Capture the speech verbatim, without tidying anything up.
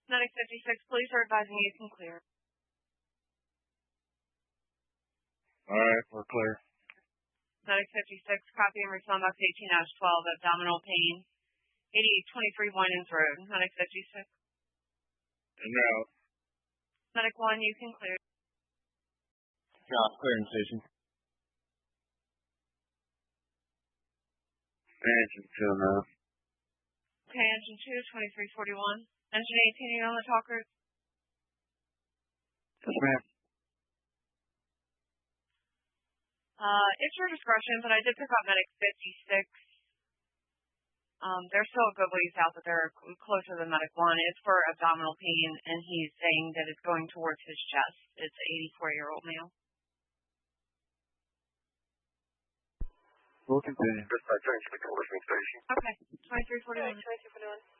Medic fifty-six, police are advising you can clear. Alright, we're clear. Medic fifty-six, copy and respond box eighteen dash twelve, abdominal pain. eighty-eight twenty-three Winans Road. Medic fifty-six. En route. Medic one, you can clear. Job clearing station. Engine two now. Okay, engine two, twenty-three forty-one. Engine eighteen, are you on the talk route? Yes, ma'am. Uh, it's your discretion, but I did pick up Medic fifty-six. Um, they're still a good ways out, but they're closer than Medic one. It's for abdominal pain, and he's saying that it's going towards his chest. It's an eighty-four-year-old male. We'll continue. Dispatch, change to the listening station. Okay, twenty-three forty-one. twenty-three forty-one.